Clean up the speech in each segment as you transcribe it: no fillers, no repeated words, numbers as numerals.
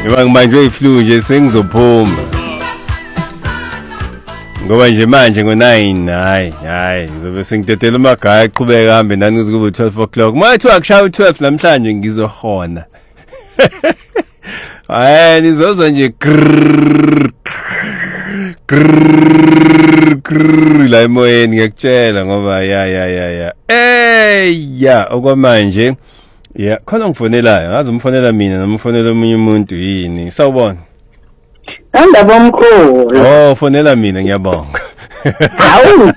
Ngoba ngibanjwe iflu nje sengizophuma. Ngoba nje manje ngo9 hayi ngizobe sengidedela amagaya aqhubeka hambe nani kuze kube 12 o'clock. Mathi akushaya u12 namhlanje ngizohona. Nizozwa nje la emoyeni ngiyakutshela ngoba ya okwamanje khona ngifonelayo ngazi umfonela mina noma umfonela omunye umuntu yini sawubona Andaba omkhulu fonela mina ngiyabonga hawu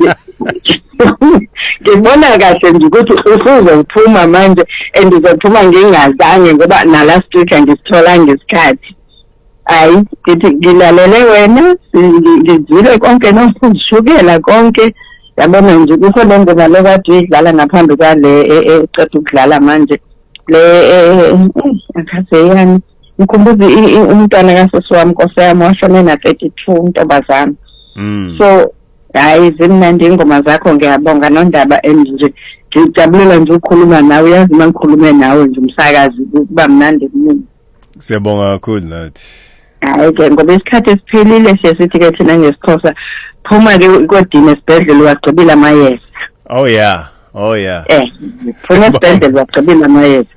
ngibona kahle nje ukuthi usuzophuma manje andizophuma ngingazange ngoba na last week angisithola ngesikhathi hayi ngithi ngilalele wena ngizile konke nokushukela konke yabona nje kukhona ngoba lo kade uyidlala ngaphambi kwale eqeda ukudlala manje le akaseyani ngikhumbuza umntwana kasisi wami Nkosi yami washone na 32 ntombazana so hayi zimnandi ingoma zakho ngiyabonga nondaba nje ngijabulela nje ukukhuluma nawe yazi mangikhulume nawe nje umsakazi kuba mnandi kimi siyabonga kakhulu nathi hayi ke ngoba isikhathi esiphelile sithi ke thina ngesikhosa phuma ke kodini esibhedlela wagcibila amayeza oh yeah phuma esibhedlela wagcibila amayeza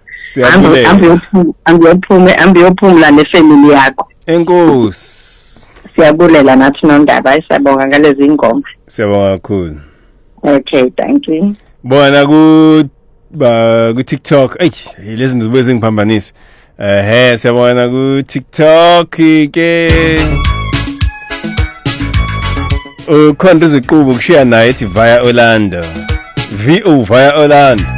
ambiyophumula nefamily yakho enkosi siyabulela nathi nondaba isabonga ngalezi ingoma siyabonga kakhulu okay thank you bona ku TikTok lezi ndizobe zingiphambanisa siyabona ku TikTok ke ukhona iziqubu kushare naye ethi via Orlando